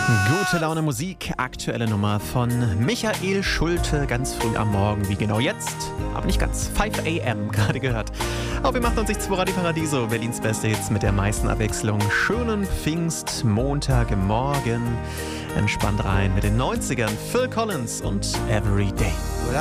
Gute Laune Musik, aktuelle Nummer von Michael Schulte, ganz früh am Morgen, wie genau jetzt, aber nicht ganz, 5 a.m. gerade gehört. Auf wir machen uns zu Radio Paradiso, Berlins beste Hits mit der meisten Abwechslung. Schönen Pfingstmontagmorgen, entspannt rein mit den 90ern, Phil Collins und Every Day.